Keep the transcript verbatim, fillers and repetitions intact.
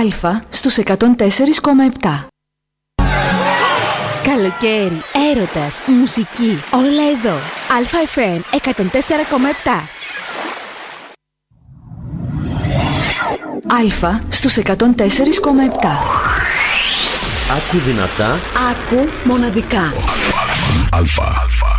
Αλφα στους εκατόν τέσσερα κόμμα επτά. Καλοκαίρι, έρωτας, μουσική, όλα εδώ. Αλφα εφ εμ εκατόν τέσσερα κόμμα επτά. Αλφα στους εκατόν τέσσερα κόμμα επτά. Άκου δυνατά. Άκου μοναδικά. Αλφα. Αλφα.